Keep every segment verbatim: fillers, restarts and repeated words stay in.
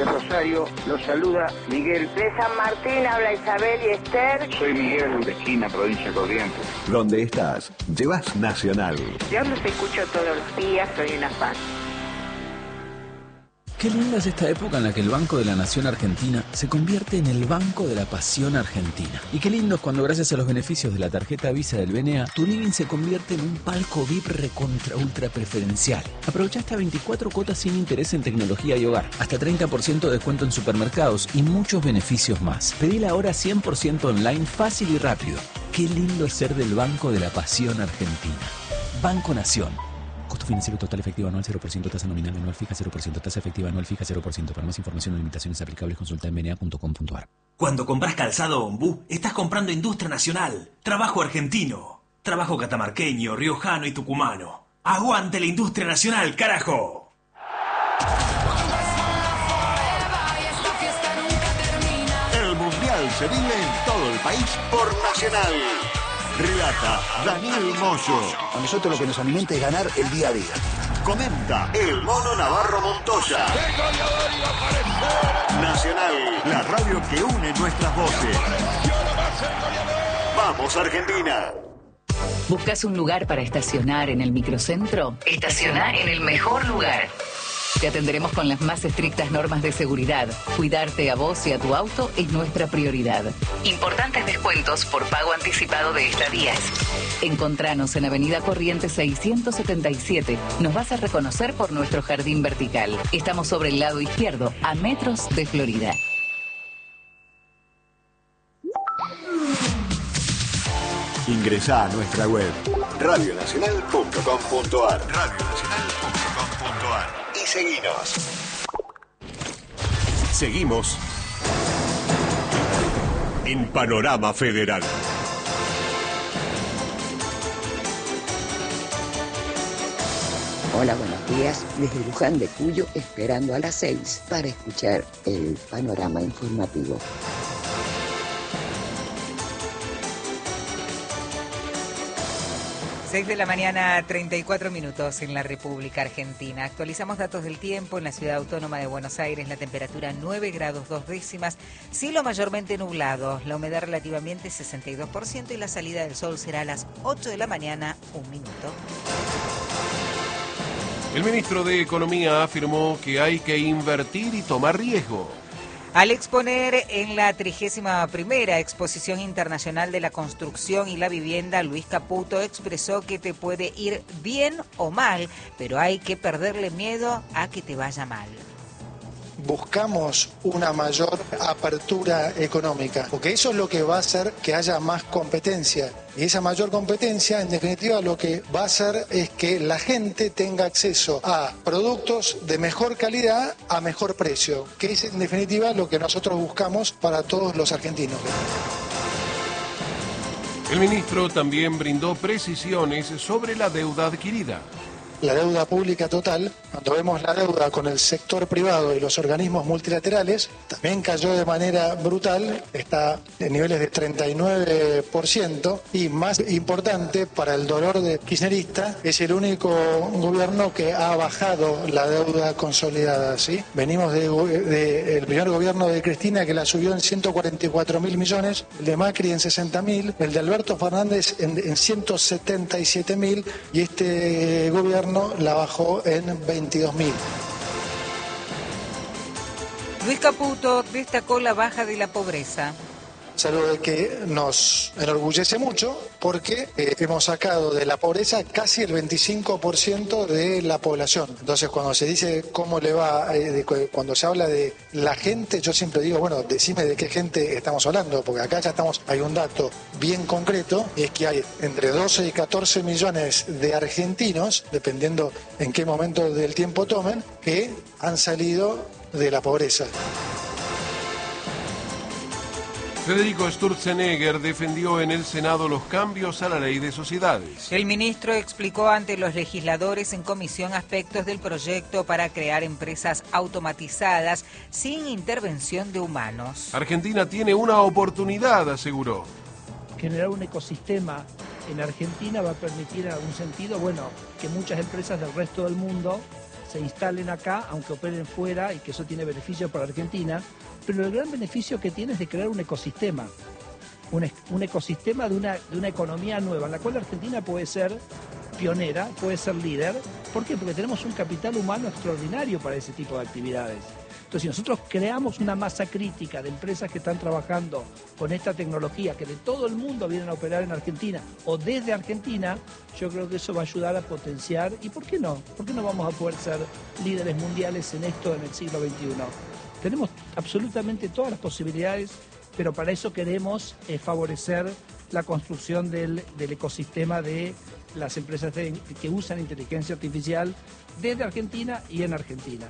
de Rosario los saluda Miguel. De San Martín habla Isabel y Esther. Soy Miguel de Esquina, provincia Corrientes. Donde estás, llevas Nacional. Yo los escucho todos los días, soy una fan. Qué linda es esta época en la que el Banco de la Nación Argentina se convierte en el Banco de la Pasión Argentina. Y qué lindo es cuando, gracias a los beneficios de la tarjeta Visa del B N A, tu living se convierte en un palco V I P recontra ultra preferencial. Aprovecha hasta veinticuatro cuotas sin interés en tecnología y hogar, hasta treinta por ciento de descuento en supermercados y muchos beneficios más. Pedila ahora cien por ciento online, fácil y rápido. Qué lindo es ser del Banco de la Pasión Argentina. Banco Nación. Costo financiero total efectivo anual cero por ciento, tasa nominal anual fija cero por ciento, tasa efectiva anual fija cero por ciento. Para más información o limitaciones aplicables consulta en b n a punto com punto a r. Cuando compras calzado Ombú, estás comprando industria nacional, trabajo argentino, trabajo catamarqueño, riojano y tucumano. ¡Aguante la industria nacional, carajo! El Mundial se vive en todo el país por Nacional. Relata Daniel Moyo. A nosotros lo que nos alimenta es ganar el día a día. Comenta el Mono Navarro Montoya. Nacional, la radio que une nuestras voces. ¡Vamos, Argentina! ¿Buscas un lugar para estacionar en el microcentro? Estaciona en el mejor lugar. Te atenderemos con las más estrictas normas de seguridad. Cuidarte a vos y a tu auto es nuestra prioridad. Importantes descuentos por pago anticipado de estadías. Encontranos en Avenida Corrientes seiscientos setenta y siete. Nos vas a reconocer por nuestro jardín vertical. Estamos sobre el lado izquierdo, a metros de Florida. Ingresá a nuestra web radio nacional punto com punto a r radio nacional punto com punto a r y seguinos. Seguimos en Panorama Federal. Hola, buenos días. Desde Luján de Cuyo, esperando a las seis para escuchar el panorama informativo. seis de la mañana, treinta y cuatro minutos en la República Argentina. Actualizamos datos del tiempo en la ciudad autónoma de Buenos Aires. La temperatura nueve grados dos décimas, cielo mayormente nublado, la humedad relativamente sesenta y dos por ciento y la salida del sol será a las ocho de la mañana, un minuto. El ministro de Economía afirmó que hay que invertir y tomar riesgo. Al exponer en la trigésima primera Exposición Internacional de la Construcción y la Vivienda, Luis Caputo expresó que te puede ir bien o mal, pero hay que perderle miedo a que te vaya mal. Buscamos una mayor apertura económica, porque eso es lo que va a hacer que haya más competencia. Y esa mayor competencia, en definitiva, lo que va a hacer es que la gente tenga acceso a productos de mejor calidad a mejor precio, que es en definitiva lo que nosotros buscamos para todos los argentinos. El ministro también brindó precisiones sobre la deuda adquirida. La deuda pública total, cuando vemos la deuda con el sector privado y los organismos multilaterales, también cayó de manera brutal, está en niveles de treinta y nueve por ciento, y más importante para el dolor de kirchnerista, es el único gobierno que ha bajado la deuda consolidada, ¿sí? Venimos del de, de primer gobierno de Cristina, que la subió en ciento cuarenta y cuatro mil millones, el de Macri en sesenta mil, el de Alberto Fernández en, en ciento setenta y siete mil, y este gobierno la bajó en veintidós mil. Luis Caputo destacó la baja de la pobreza. Es algo que nos enorgullece mucho porque eh, hemos sacado de la pobreza casi el veinticinco por ciento de la población. Entonces, cuando se dice cómo le va, eh, de, cuando se habla de la gente, yo siempre digo, bueno, decime de qué gente estamos hablando, porque acá ya estamos, hay un dato bien concreto, y es que hay entre doce y catorce millones de argentinos, dependiendo en qué momento del tiempo tomen, que han salido de la pobreza. Federico Sturzenegger defendió en el Senado los cambios a la ley de sociedades. El ministro explicó ante los legisladores en comisión aspectos del proyecto para crear empresas automatizadas sin intervención de humanos. Argentina tiene una oportunidad, aseguró. Generar un ecosistema en Argentina va a permitir en algún sentido, bueno, que muchas empresas del resto del mundo se instalen acá, aunque operen fuera, y que eso tiene beneficio para Argentina, pero el gran beneficio que tiene es de crear un ecosistema, un, un ecosistema de una, de una economía nueva, en la cual Argentina puede ser pionera, puede ser líder. ¿Por qué? Porque tenemos un capital humano extraordinario para ese tipo de actividades. Entonces, si nosotros creamos una masa crítica de empresas que están trabajando con esta tecnología, que de todo el mundo vienen a operar en Argentina o desde Argentina, yo creo que eso va a ayudar a potenciar. ¿Y por qué no? ¿Por qué no vamos a poder ser líderes mundiales en esto en el siglo veintiuno? Tenemos absolutamente todas las posibilidades, pero para eso queremos eh, favorecer la construcción del, del ecosistema de las empresas de, que usan inteligencia artificial desde Argentina y en Argentina.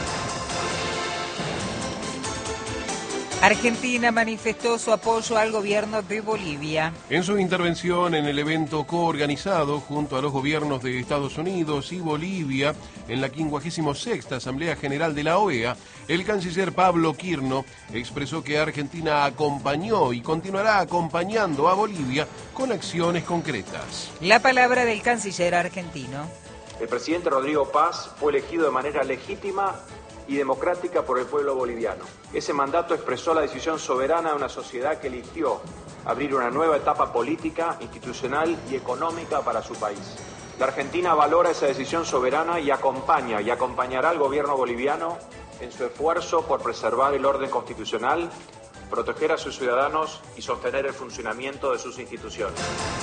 Argentina manifestó su apoyo al gobierno de Bolivia. En su intervención en el evento coorganizado junto a los gobiernos de Estados Unidos y Bolivia en la quincuagésima sexta Asamblea General de la O E A, el canciller Pablo Quirno expresó que Argentina acompañó y continuará acompañando a Bolivia con acciones concretas. La palabra del canciller argentino. El presidente Rodrigo Paz fue elegido de manera legítima y democrática por el pueblo boliviano. Ese mandato expresó la decisión soberana de una sociedad que eligió abrir una nueva etapa política, institucional y económica para su país. La Argentina valora esa decisión soberana y acompaña y acompañará al gobierno boliviano en su esfuerzo por preservar el orden constitucional, proteger a sus ciudadanos y sostener el funcionamiento de sus instituciones.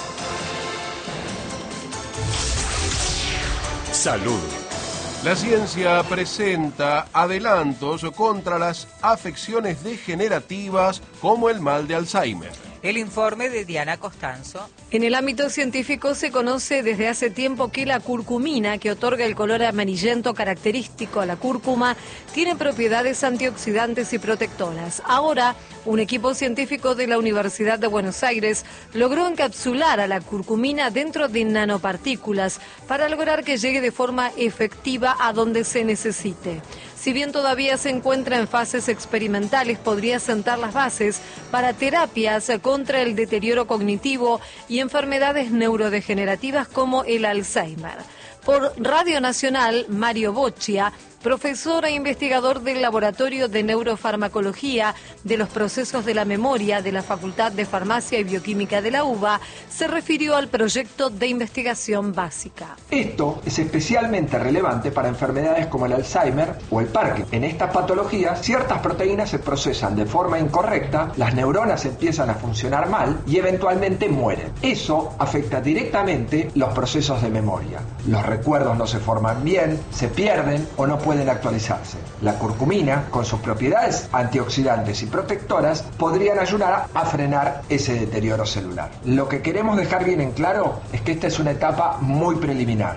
Salud. La ciencia presenta adelantos contra las afecciones degenerativas como el mal de Alzheimer. El informe de Diana Costanzo. En el ámbito científico se conoce desde hace tiempo que la curcumina, que otorga el color amarillento característico a la cúrcuma, tiene propiedades antioxidantes y protectoras. Ahora, un equipo científico de la Universidad de Buenos Aires logró encapsular a la curcumina dentro de nanopartículas para lograr que llegue de forma efectiva a donde se necesite. Si bien todavía se encuentra en fases experimentales, podría sentar las bases para terapias contra el deterioro cognitivo y enfermedades neurodegenerativas como el Alzheimer. Por Radio Nacional, Mario Boccia, profesor e investigador del Laboratorio de Neurofarmacología de los Procesos de la Memoria de la Facultad de Farmacia y Bioquímica de la UBA, se refirió al proyecto de investigación básica. Esto es especialmente relevante para enfermedades como el Alzheimer o el Parkinson. En estas patologías, ciertas proteínas se procesan de forma incorrecta, las neuronas empiezan a funcionar mal y eventualmente mueren. Eso afecta directamente los procesos de memoria. Los recuerdos no se forman bien, se pierden o no pueden actualizarse. La curcumina, con sus propiedades antioxidantes y protectoras, podrían ayudar a frenar ese deterioro celular. Lo que queremos dejar bien en claro es que esta es una etapa muy preliminar.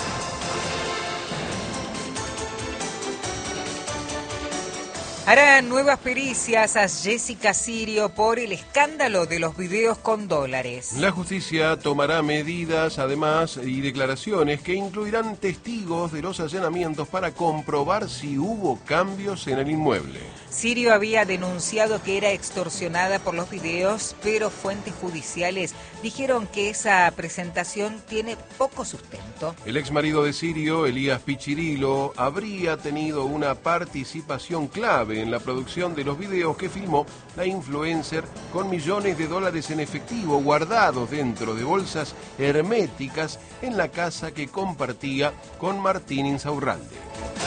Harán nuevas pericias a Jessica Sirio por el escándalo de los videos con dólares. La justicia tomará medidas, además, y declaraciones que incluirán testigos de los allanamientos para comprobar si hubo cambios en el inmueble. Sirio había denunciado que era extorsionada por los videos, pero fuentes judiciales dijeron que esa presentación tiene poco sustento. El ex marido de Sirio, Elías Pichirilo, habría tenido una participación clave en la producción de los videos que filmó la influencer con millones de dólares en efectivo guardados dentro de bolsas herméticas en la casa que compartía con Martín Insaurralde.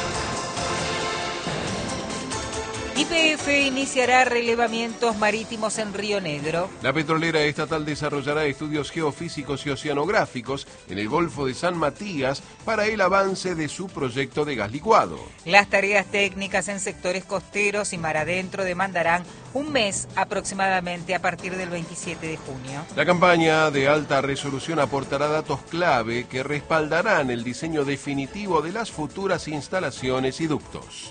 Y P F iniciará relevamientos marítimos en Río Negro. La petrolera estatal desarrollará estudios geofísicos y oceanográficos en el Golfo de San Matías para el avance de su proyecto de gas licuado. Las tareas técnicas en sectores costeros y mar adentro demandarán un mes aproximadamente a partir del veintisiete de junio. La campaña de alta resolución aportará datos clave que respaldarán el diseño definitivo de las futuras instalaciones y ductos.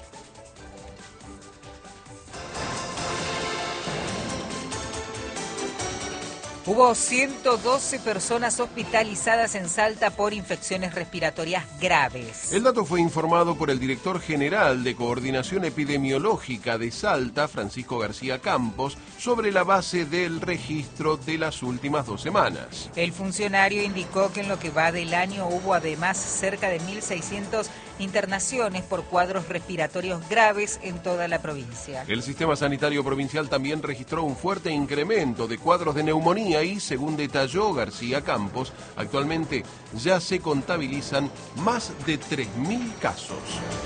Hubo ciento doce personas hospitalizadas en Salta por infecciones respiratorias graves. El dato fue informado por el director general de Coordinación Epidemiológica de Salta, Francisco García Campos, sobre la base del registro de las últimas dos semanas. El funcionario indicó que en lo que va del año hubo además cerca de mil seiscientos internaciones por cuadros respiratorios graves en toda la provincia. El sistema sanitario provincial también registró un fuerte incremento de cuadros de neumonía y, según detalló García Campos, actualmente ya se contabilizan más de tres mil casos.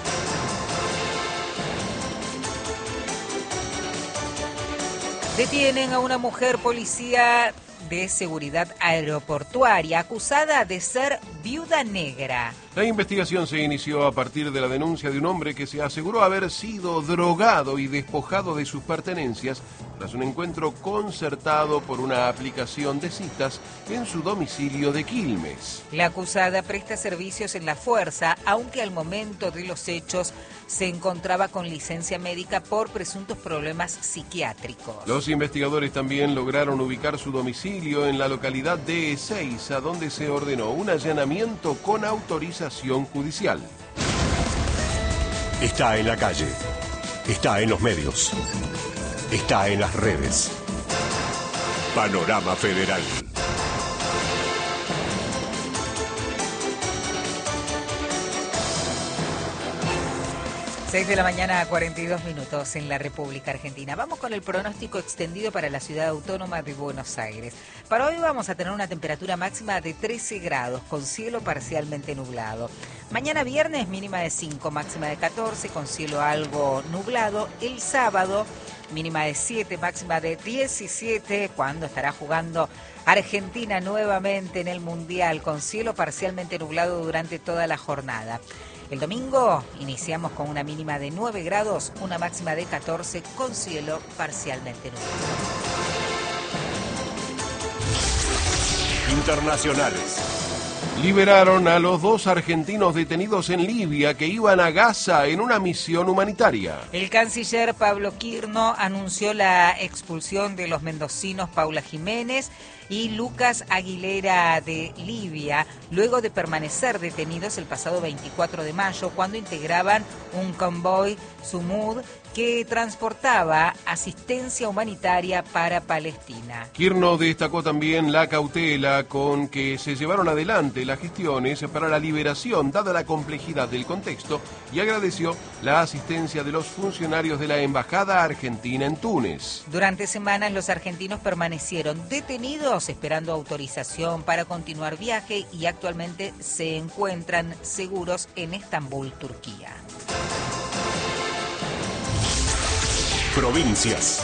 Detienen a una mujer policía de seguridad aeroportuaria acusada de ser viuda negra. La investigación se inició a partir de la denuncia de un hombre que se aseguró haber sido drogado y despojado de sus pertenencias tras un encuentro concertado por una aplicación de citas en su domicilio de Quilmes. La acusada presta servicios en la fuerza, aunque al momento de los hechos se encontraba con licencia médica por presuntos problemas psiquiátricos. Los investigadores también lograron ubicar su domicilio en la localidad de Ezeiza, donde se ordenó un allanamiento con autorización judicial. Está en la calle, está en los medios, está en las redes. Panorama Federal. seis de la mañana a cuarenta y dos minutos en la República Argentina. Vamos con el pronóstico extendido para la ciudad autónoma de Buenos Aires. Para hoy vamos a tener una temperatura máxima de trece grados con cielo parcialmente nublado. Mañana viernes mínima de cinco, máxima de catorce con cielo algo nublado. El sábado mínima de siete, máxima de diecisiete, cuando estará jugando Argentina nuevamente en el Mundial con cielo parcialmente nublado durante toda la jornada. El domingo iniciamos con una mínima de nueve grados, una máxima de catorce con cielo parcialmente nublado. Internacionales. Liberaron a los dos argentinos detenidos en Libia que iban a Gaza en una misión humanitaria. El canciller Pablo Quirno anunció la expulsión de los mendocinos Paula Jiménez y Lucas Aguilera de Libia, luego de permanecer detenidos el pasado veinticuatro de mayo, cuando integraban un convoy Sumud que transportaba asistencia humanitaria para Palestina. Quirno destacó también la cautela con que se llevaron adelante las gestiones para la liberación, dada la complejidad del contexto, y agradeció la asistencia de los funcionarios de la Embajada Argentina en Túnez. Durante semanas los argentinos permanecieron detenidos esperando autorización para continuar viaje y actualmente se encuentran seguros en Estambul, Turquía. Provincias.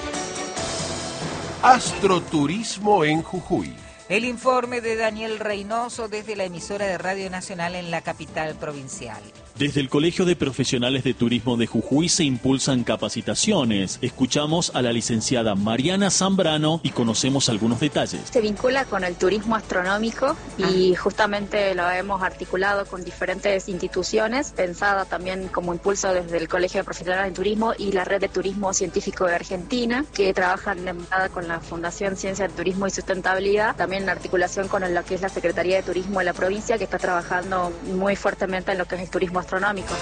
Astroturismo en Jujuy. El informe de Daniel Reynoso desde la emisora de Radio Nacional en la capital provincial. Desde el Colegio de Profesionales de Turismo de Jujuy se impulsan capacitaciones. Escuchamos a la licenciada Mariana Zambrano y conocemos algunos detalles. Se vincula con el turismo astronómico y justamente lo hemos articulado con diferentes instituciones, pensada también como impulso desde el Colegio de Profesionales de Turismo y la Red de Turismo Científico de Argentina, que trabajan en con la Fundación Ciencia del Turismo y Sustentabilidad, también en articulación con lo que es la Secretaría de Turismo de la provincia, que está trabajando muy fuertemente en lo que es el turismo astronómico.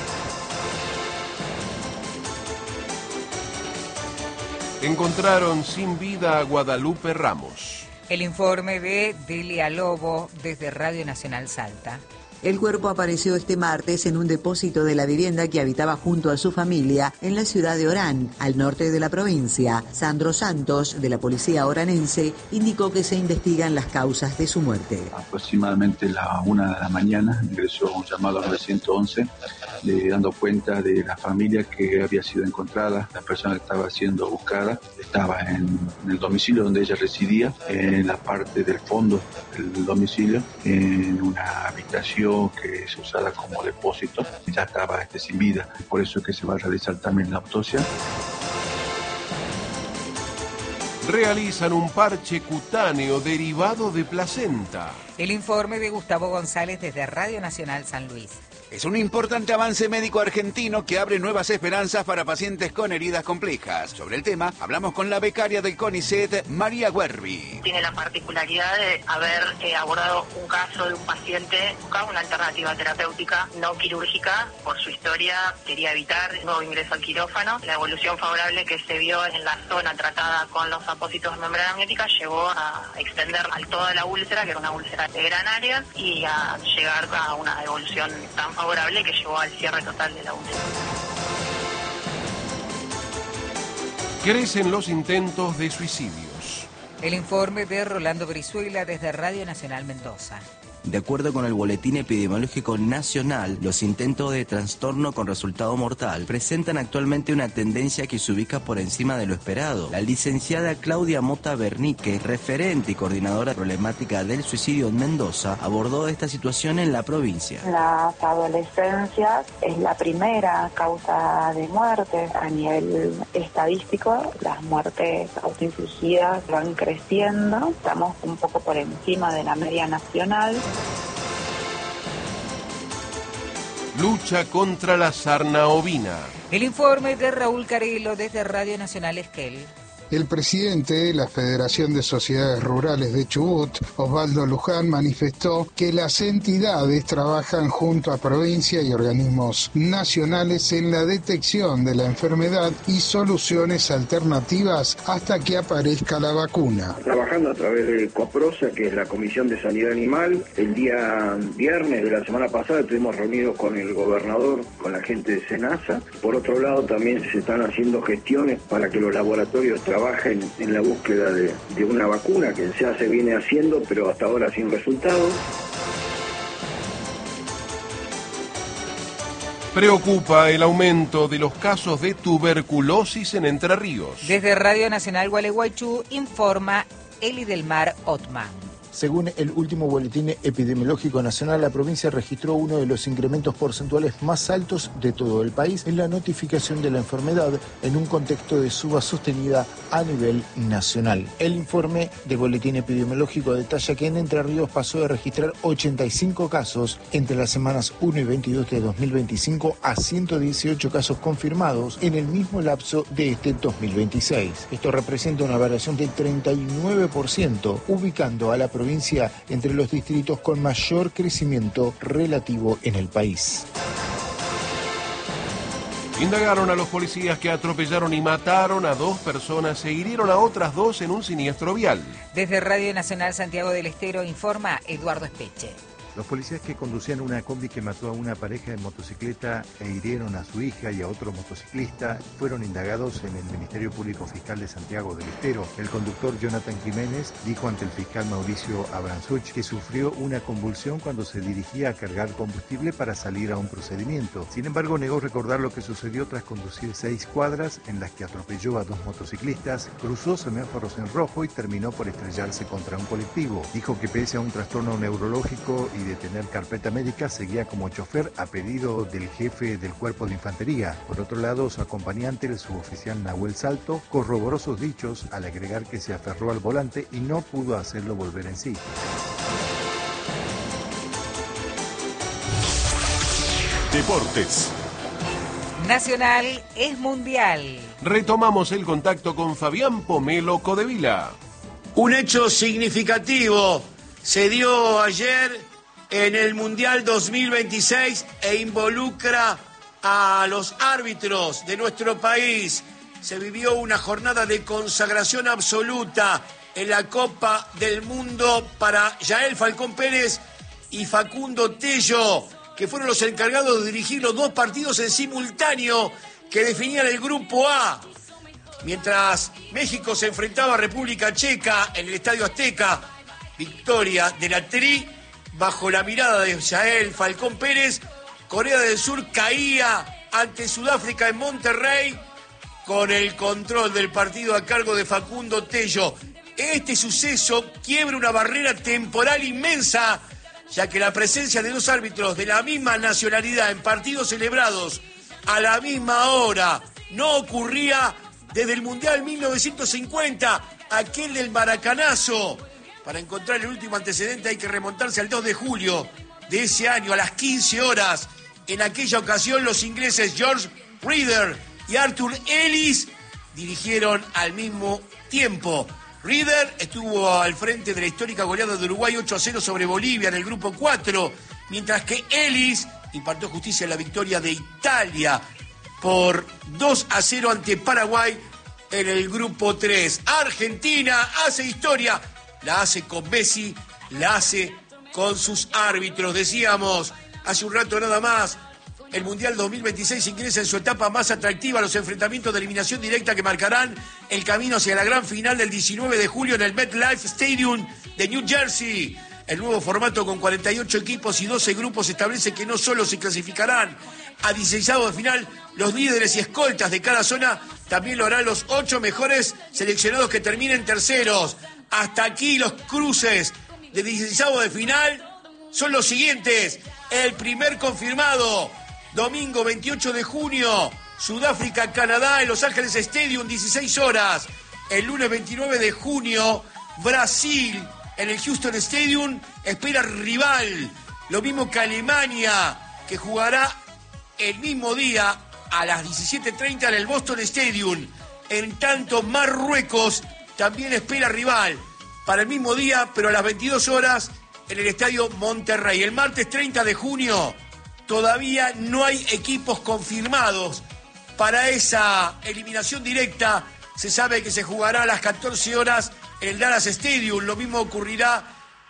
Encontraron sin vida a Guadalupe Ramos. El informe de Delia Lobo desde Radio Nacional Salta. El cuerpo apareció este martes en un depósito de la vivienda que habitaba junto a su familia en la ciudad de Orán, al norte de la provincia. Sandro Santos, de la policía oranense, indicó que se investigan las causas de su muerte. Aproximadamente a la una de la mañana ingresó un llamado al nueve once, eh, dando cuenta de la familia que había sido encontrada. La persona que estaba siendo buscada estaba en, en el domicilio donde ella residía, en la parte del fondo del domicilio, en una habitación que es usada como depósito, y ya estaba este, sin vida. Por eso es que se va a realizar también la autopsia. Realizan un parche cutáneo derivado de placenta. El informe de Gustavo González desde Radio Nacional San Luis. Es un importante avance médico argentino que abre nuevas esperanzas para pacientes con heridas complejas. Sobre el tema, hablamos con la becaria del CONICET, María Guerbi. Tiene la particularidad de haber eh, abordado un caso de un paciente que buscaba una alternativa terapéutica no quirúrgica. Por su historia, quería evitar el nuevo ingreso al quirófano. La evolución favorable que se vio en la zona tratada con los apósitos de membrana magnética llevó a extender a toda la úlcera, que era una úlcera de gran área, y a llegar a una evolución tan favorable que llevó al cierre total de la U N E. Crecen los intentos de suicidios. El informe de Rolando Brizuela desde Radio Nacional Mendoza. De acuerdo con el Boletín Epidemiológico Nacional, los intentos de trastorno con resultado mortal presentan actualmente una tendencia que se ubica por encima de lo esperado. La licenciada Claudia Mota Bernique, referente y coordinadora problemática del suicidio en Mendoza, abordó esta situación en la provincia. Las adolescencias es la primera causa de muerte a nivel estadístico. Las muertes autoinfligidas van creciendo. Estamos un poco por encima de la media nacional. Lucha contra la sarna ovina. El informe de Raúl Carelo desde Radio Nacional Esquel. El presidente de la Federación de Sociedades Rurales de Chubut, Osvaldo Luján, manifestó que las entidades trabajan junto a provincia y organismos nacionales en la detección de la enfermedad y soluciones alternativas hasta que aparezca la vacuna. Trabajando a través de COPROSA, que es la Comisión de Sanidad Animal, el día viernes de la semana pasada estuvimos reunidos con el gobernador, con la gente de SENASA. Por otro lado, también se están haciendo gestiones para que los laboratorios trabajen trabajen en la búsqueda de, de una vacuna que ya se viene haciendo, pero hasta ahora sin resultados. Preocupa el aumento de los casos de tuberculosis en Entre Ríos. Desde Radio Nacional Gualeguaychú informa Eli del Mar Otman. Según el último boletín epidemiológico nacional, la provincia registró uno de los incrementos porcentuales más altos de todo el país en la notificación de la enfermedad en un contexto de suba sostenida a nivel nacional. El informe de boletín epidemiológico detalla que en Entre Ríos pasó de registrar ochenta y cinco casos entre las semanas uno y veintidós de dos mil veinticinco a ciento dieciocho casos confirmados en el mismo lapso de este dos mil veintiséis. Esto representa una variación del treinta y nueve por ciento, ubicando a la provincia entre los distritos con mayor crecimiento relativo en el país. Indagaron a los policías que atropellaron y mataron a dos personas e hirieron a otras dos en un siniestro vial. Desde Radio Nacional Santiago del Estero informa Eduardo Espeche. Los policías que conducían una combi que mató a una pareja de motocicleta e hirieron a su hija y a otro motociclista fueron indagados en el Ministerio Público Fiscal de Santiago del Estero. El conductor Jonathan Jiménez dijo ante el fiscal Mauricio Abranzuch que sufrió una convulsión cuando se dirigía a cargar combustible para salir a un procedimiento. Sin embargo, negó recordar lo que sucedió tras conducir seis cuadras en las que atropelló a dos motociclistas, cruzó semáforos en rojo y terminó por estrellarse contra un colectivo. Dijo que pese a un trastorno neurológico y de tener carpeta médica, seguía como chofer a pedido del jefe del Cuerpo de Infantería. Por otro lado, su acompañante, el suboficial Nahuel Salto, corroboró sus dichos al agregar que se aferró al volante y no pudo hacerlo volver en sí. Deportes. Nacional es mundial. Retomamos el contacto con Fabián Pomelo Codevila. Un hecho significativo se dio ayer en el Mundial dos mil veintiséis e involucra a los árbitros de nuestro país. Se vivió una jornada de consagración absoluta en la Copa del Mundo para Yael Falcón Pérez y Facundo Tello, que fueron los encargados de dirigir los dos partidos en simultáneo que definían el Grupo A. Mientras México se enfrentaba a República Checa en el Estadio Azteca, victoria de la Tri. Bajo la mirada de Yael Falcón Pérez, Corea del Sur caía ante Sudáfrica en Monterrey con el control del partido a cargo de Facundo Tello. Este suceso quiebra una barrera temporal inmensa, ya que la presencia de dos árbitros de la misma nacionalidad en partidos celebrados a la misma hora no ocurría desde el Mundial mil novecientos cincuenta, aquel del Maracanazo. Para encontrar el último antecedente hay que remontarse al dos de julio de ese año, a las quince horas. En aquella ocasión los ingleses George Reader y Arthur Ellis dirigieron al mismo tiempo. Reader estuvo al frente de la histórica goleada de Uruguay ocho a cero sobre Bolivia en el grupo cuatro, mientras que Ellis impartió justicia en la victoria de Italia por dos a cero ante Paraguay en el grupo tres. Argentina hace historia. La hace con Messi, la hace con sus árbitros. Decíamos, hace un rato nada más. El Mundial dos mil veintiséis ingresa en su etapa más atractiva, los enfrentamientos de eliminación directa que marcarán el camino hacia la gran final del diecinueve de julio en el MetLife Stadium de New Jersey. El nuevo formato con cuarenta y ocho equipos y doce grupos establece que no solo se clasificarán a dieciséisavos de final los líderes y escoltas de cada zona, también lo harán los ocho mejores seleccionados que terminen terceros. Hasta aquí los cruces de dieciséisavos de final son los siguientes. El primer confirmado, domingo veintiocho de junio, Sudáfrica, Canadá, en Los Ángeles Stadium, dieciséis horas. El lunes veintinueve de junio, Brasil, en el Houston Stadium, espera rival. Lo mismo que Alemania, que jugará el mismo día a las diecisiete treinta en el Boston Stadium. En tanto, Marruecos también espera rival para el mismo día, pero a las veintidós horas en el Estadio Monterrey. El martes treinta de junio todavía no hay equipos confirmados para esa eliminación directa. Se sabe que se jugará a las catorce horas en el Dallas Stadium. Lo mismo ocurrirá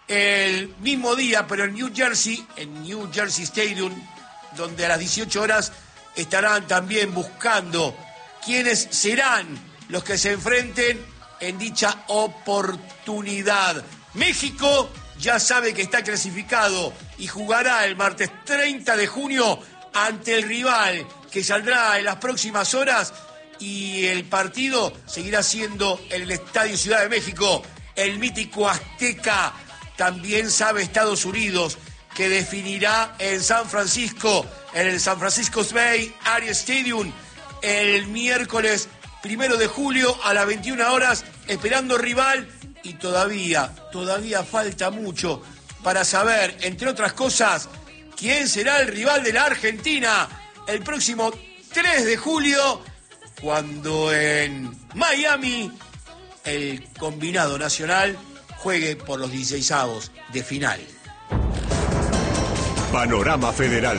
el mismo día, pero en New Jersey, en New Jersey Stadium, donde a las dieciocho horas estarán también buscando quiénes serán los que se enfrenten en dicha oportunidad. México ya sabe que está clasificado y jugará el martes treinta de junio ante el rival que saldrá en las próximas horas, y el partido seguirá siendo en el Estadio Ciudad de México, el mítico Azteca. También sabe Estados Unidos que definirá en San Francisco, en el San Francisco Bay Area Stadium, el miércoles primero de julio a las veintiuna horas, esperando rival. Y todavía, todavía falta mucho para saber, entre otras cosas, quién será el rival de la Argentina el próximo tres de julio, cuando en Miami el combinado nacional juegue por los dieciséisavos de final. Panorama Federal.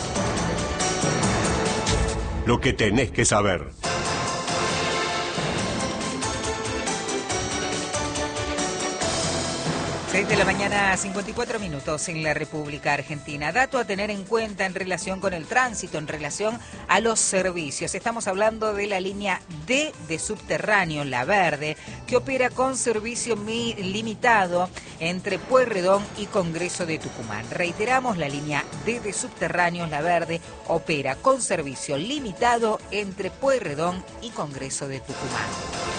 Lo que tenés que saber. seis de la mañana, cincuenta y cuatro minutos en la República Argentina. Dato a tener en cuenta en relación con el tránsito, en relación a los servicios. Estamos hablando de la línea D de subterráneo, La Verde, que opera con servicio mi- limitado entre Pueyrredón y Congreso de Tucumán. Reiteramos, la línea D de subterráneo, La Verde, opera con servicio limitado entre Pueyrredón y Congreso de Tucumán.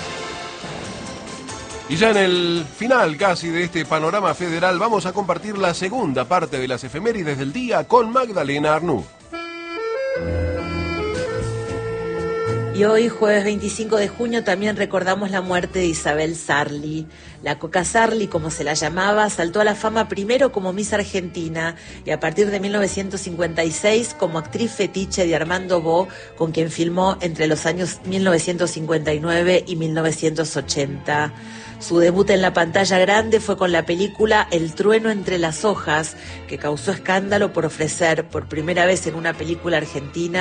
Y ya en el final casi de este panorama federal vamos a compartir la segunda parte de las efemérides del día con Magdalena Arnú. Y hoy, jueves veinticinco de junio, también recordamos la muerte de Isabel Sarli. La Coca Sarli, como se la llamaba, saltó a la fama primero como Miss Argentina y a partir de mil novecientos cincuenta y seis como actriz fetiche de Armando Bo, con quien filmó entre los años mil novecientos cincuenta y nueve y mil novecientos ochenta. Su debut en la pantalla grande fue con la película El trueno entre las hojas, que causó escándalo por ofrecer por primera vez en una película argentina